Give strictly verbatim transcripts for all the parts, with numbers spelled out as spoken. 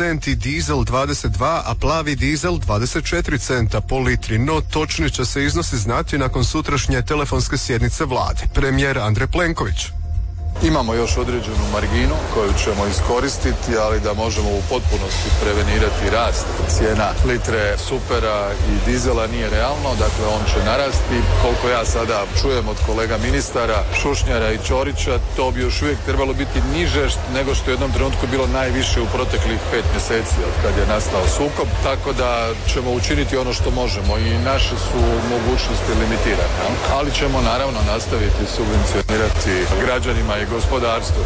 cent i dizel dvadeset dva, a plavi dizel dvadeset četiri centa po litri. No točni će se iznosi znati nakon sutrašnje telefonske sjednice vlade. Premijer Andrej Plenković. Imamo još određenu marginu koju ćemo iskoristiti, ali da možemo u potpunosti prevenirati rast cijena litre supera i dizela nije realno, dakle on će narasti. Koliko ja sada čujem od kolega ministara Šušnjara i Ćorića, to bi još uvijek trebalo biti niže nego što je u jednom trenutku bilo najviše u proteklih pet mjeseci od kad je nastao sukob, tako da ćemo učiniti ono što možemo i naše su mogućnosti limitirane, ali ćemo naravno nastaviti subvencionirati građanima i gospodarstvo.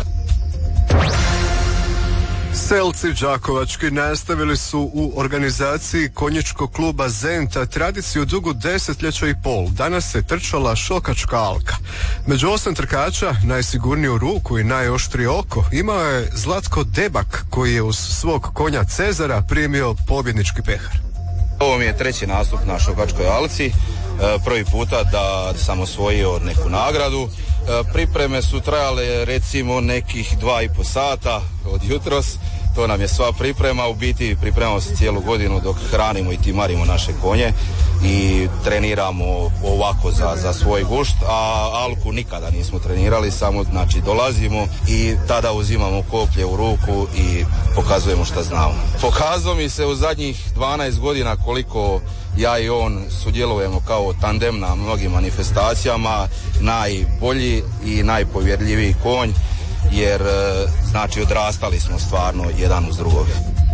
Selci đakovački nastavili su u organizaciji konjičkog kluba Zenta tradiciju dugu desetljeća i pol. Danas se trčala šokačka alka. Među osam trkača najsigurniju ruku i najoštrije oko imao je Zlatko Debak, koji je uz svog konja Cezara primio pobjednički pehar. Ovo mi je treći nastup na šokačkoj alci. Prvi puta da sam osvojio neku nagradu. Pripreme su trajale recimo nekih dva i po sata od jutros. To nam je sva priprema. U biti pripremamo se cijelu godinu dok hranimo i timarimo naše konje i treniramo ovako za, za svoj gušt, a alku nikada nismo trenirali, samo znači dolazimo i tada uzimamo koplje u ruku i pokazujemo šta znamo. Pokazao mi se u zadnjih dvanaest godina koliko ja i on sudjelujemo kao tandem na mnogim manifestacijama, najbolji i najpovjerljiviji konj, jer znači odrastali smo stvarno jedan uz drugog.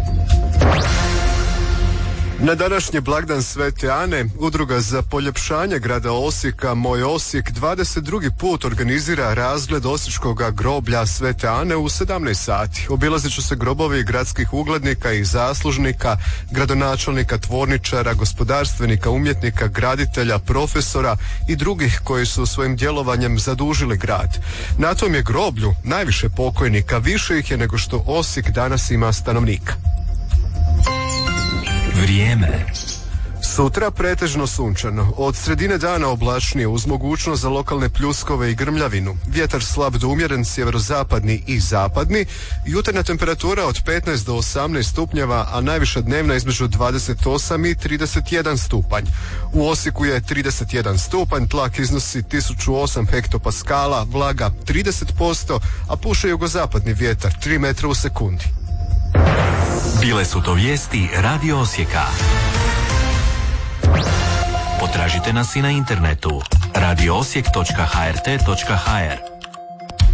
Na današnji blagdan Svete Ane, Udruga za poljepšanje grada Osijeka Moj Osijek dvadeset drugi put organizira razgled osječkog groblja Svete Ane u sedamnaest sati. Obilazit će se grobovi gradskih uglednika i zaslužnika, gradonačelnika, tvorničara, gospodarstvenika, umjetnika, graditelja, profesora i drugih koji su svojim djelovanjem zadužili grad. Na tom je groblju najviše pokojnika, više ih je nego što Osijek danas ima stanovnika. Vrijeme. Sutra pretežno sunčano, od sredine dana oblačnije uz mogućnost za lokalne pljuskove i grmljavinu. Vjetar slab do umjeren sjeverozapadni i zapadni. Jutarnja temperatura od petnaest do osamnaest stupnjeva, a najviša dnevna između dvadeset osam i trideset jedan stupanj. U Osijeku je trideset jedan stupanj, tlak iznosi tisuću osam hektopaskala, vlaga trideset posto, a puše jugozapadni vjetar tri metra u sekundi. Bile su to vijesti Radio Osijeka. Potražite nas i na internetu radio osijek točka h r t točka h r.